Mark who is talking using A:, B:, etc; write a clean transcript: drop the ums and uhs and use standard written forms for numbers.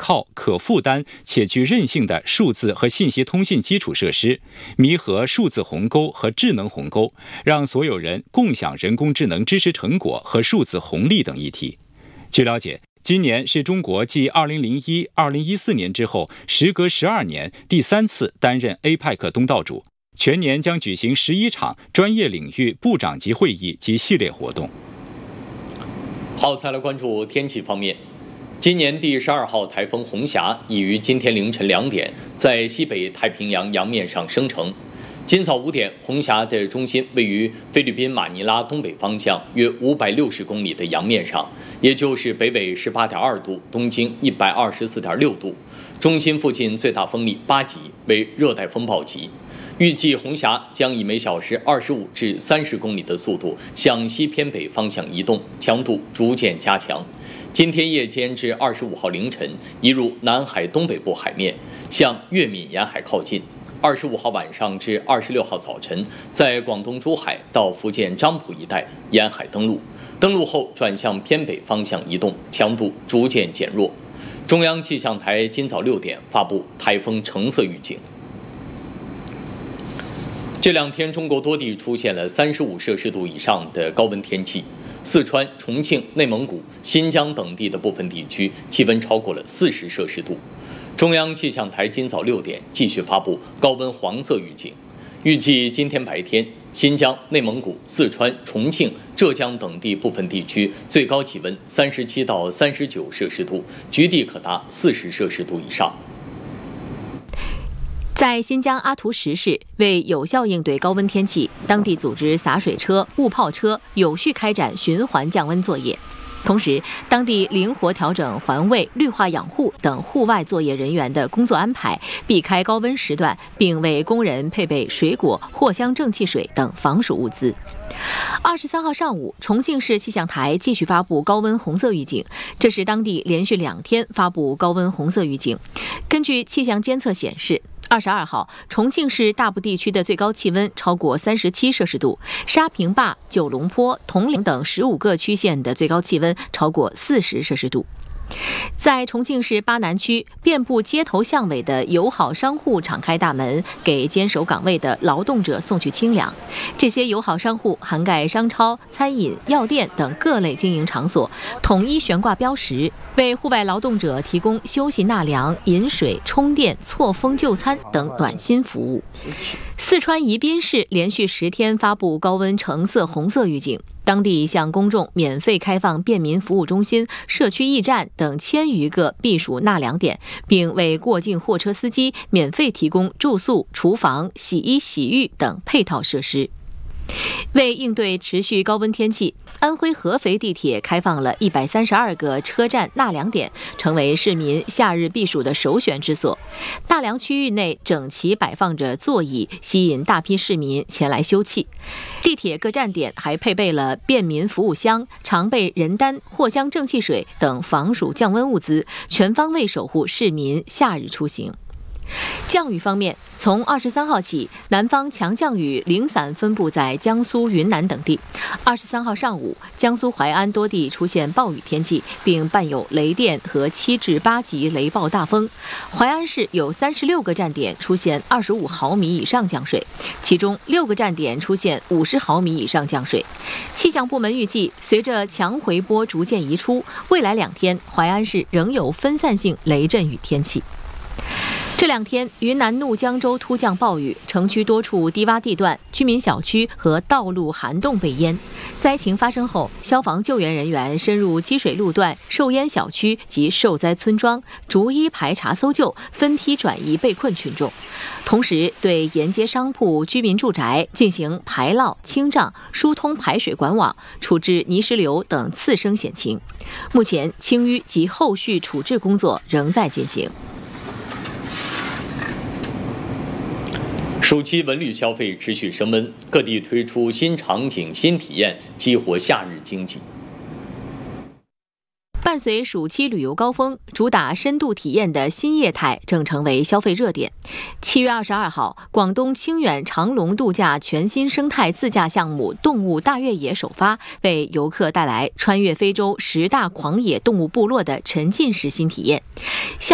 A: 靠、可负担且具韧性的数字和信息通信基础设施，弥合数字鸿沟和智能鸿沟，让所有人共享人工智能知识成果和数字红利等议题。据了解，今年是中国继2001、2014年之后，时隔12年第3次担任 APEC 东道主，全年将举行11场专业领域部长级会议及系列活动。
B: 好，再来关注天气方面。今年第12号台风红霞已于今天凌晨2点在西北太平洋洋面上生成。今早5点，红霞的中心位于菲律宾马尼拉东北方向约560公里的洋面上，也就是北纬18.2度，东经124.6度。中心附近最大风力8级，为热带风暴级。预计红霞将以每小时25至30公里的速度向西偏北方向移动，强度逐渐加强。今天夜间至25号凌晨移入南海东北部海面，向粤闽沿海靠近。25号晚上至26号早晨，在广东珠海到福建漳浦一带沿海登陆，登陆后转向偏北方向移动，强度逐渐减弱。中央气象台今早6点发布台风橙色预警。这2天，中国多地出现了35摄氏度以上的高温天气，四川、重庆、内蒙古、新疆等地的部分地区气温超过了40摄氏度。中央气象台今早6点继续发布高温黄色预警，预计今天白天，新疆、内蒙古、四川、重庆、浙江等地部分地区最高气温37到39摄氏度，局地可达40摄氏度以上。
C: 在新疆阿图什市，为有效应对高温天气，当地组织洒水车、雾炮车有序开展循环降温作业。同时，当地灵活调整环卫、绿化养护等户外作业人员的工作安排，避开高温时段，并为工人配备水果、藿香正气水等防暑物资。23号上午，重庆市气象台继续发布高温红色预警，这是当地连续2天发布高温红色预警。根据气象监测显示，22号，重庆市大部地区的最高气温超过37摄氏度，沙坪坝、九龙坡、铜陵等15个区县的最高气温超过40摄氏度。在重庆市巴南区，遍布街头巷尾的友好商户敞开大门，给坚守岗位的劳动者送去清凉。这些友好商户涵盖商超、餐饮、药店等各类经营场所，统一悬挂标识，为户外劳动者提供休息纳凉、饮水、充电、错峰就餐等暖心服务。四川宜宾市连续10天发布高温橙色、红色预警。当地向公众免费开放便民服务中心、社区驿站等1000余个避暑纳凉点，并为过境货车司机免费提供住宿、厨房、洗衣洗浴等配套设施。为应对持续高温天气，安徽合肥地铁开放了132个车站纳凉点，成为市民夏日避暑的首选之所。纳凉区域内整齐摆放着座椅，吸引大批市民前来休憩。地铁各站点还配备了便民服务箱、常备人丹、藿香正气水等防暑降温物资，全方位守护市民夏日出行。降雨方面，从23号起，南方强降雨零散分布在江苏、云南等地。23号上午，江苏淮安多地出现暴雨天气，并伴有雷电和7至8级雷暴大风。淮安市有36个站点出现25毫米以上降水，其中6个站点出现50毫米以上降水。气象部门预计，随着强回波逐渐移出，未来2天淮安市仍有分散性雷阵雨天气。这2天，云南怒江州突降暴雨，城区多处低洼地段、居民小区和道路涵洞被淹。灾情发生后，消防救援人员深入积水路段、受淹小区及受灾村庄，逐一排查搜救，分批转移被困群众。同时，对沿街商铺、居民住宅进行排涝、清障、疏通排水管网，处置泥石流等次生险情。目前，清淤及后续处置工作仍在进行。
B: 暑期文旅消费持续升温，各地推出新场景、新体验，激活夏日经济。
C: 伴随暑期旅游高峰，主打深度体验的新业态正成为消费热点。7月22号，广东清远长隆度假全新生态自驾项目动物大越野首发，为游客带来穿越非洲10大狂野动物部落的沉浸式新体验。